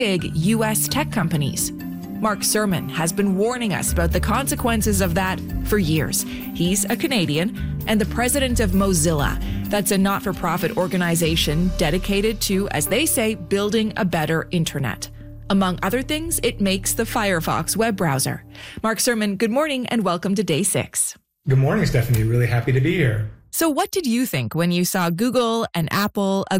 big U.S. tech companies. Mark Surman has been warning us about the consequences of that for years. He's a Canadian and the president of Mozilla. That's a not-for-profit organization dedicated to, as they say, building a better internet. Among other things, it makes the Firefox web browser. Mark Surman, good morning and welcome to Day 6. Good morning, Stephanie. Really happy to be here. So what did you think when you saw Google and Apple